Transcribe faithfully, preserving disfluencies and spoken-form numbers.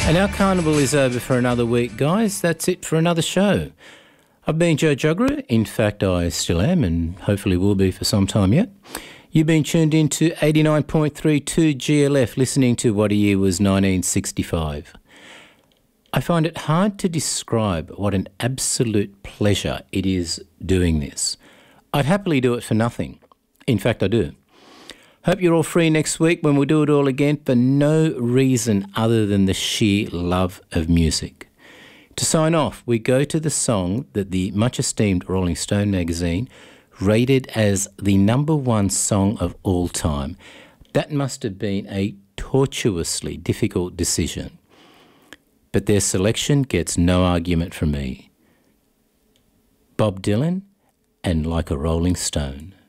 And our carnival is over for another week, guys. That's it for another show. I've been Joe Juggerer. In fact, I still am and hopefully will be for some time yet. You've been tuned in to eighty-nine point three two G L F, listening to What a Year Was nineteen sixty-five. I find it hard to describe what an absolute pleasure it is doing this. I'd happily do it for nothing. In fact, I do. Hope you're all free next week when we do it all again for no reason other than the sheer love of music. To sign off, we go to the song that the much-esteemed Rolling Stone magazine rated as the number one song of all time. That must have been a tortuously difficult decision. But their selection gets no argument from me. Bob Dylan and Like a Rolling Stone.